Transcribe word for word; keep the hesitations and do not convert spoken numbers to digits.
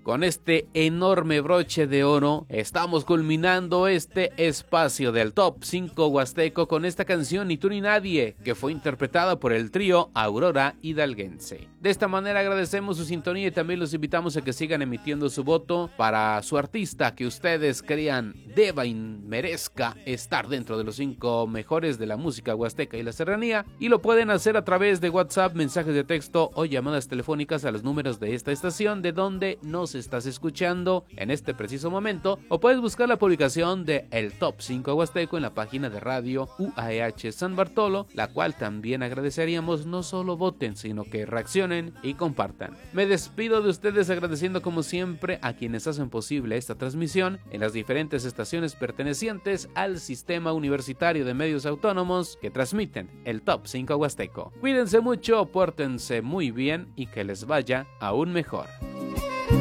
con este enorme broche de oro, estamos culminando este espacio del Top cinco Huasteco con esta canción Ni tú ni nadie, que fue interpretada por el trío Aurora Hidalguense. De esta manera agradecemos su sintonía y también los invitamos a que sigan emitiendo su voto para su artista que ustedes crean deba y merezca estar dentro de los cinco mejores de la música huasteca y la serranía, y lo pueden hacer a través de WhatsApp, mensajes de texto o llamadas telefónicas a los números de esta estación de donde nos estás escuchando en este preciso momento, o puedes buscar la publicación de el Top cinco Huasteco en la página de radio U A E H San Bartolo, la cual también agradeceríamos no solo voten, sino que reaccionen y compartan. Me despido de ustedes agradeciendo como siempre a quienes hacen posible esta transmisión en las diferentes estaciones pertenecientes al Sistema Universitario de Medios Autónomos que transmiten el Top cinco Huasteco. Cuídense mucho, pórtense muy bien y que les vaya aún mejor.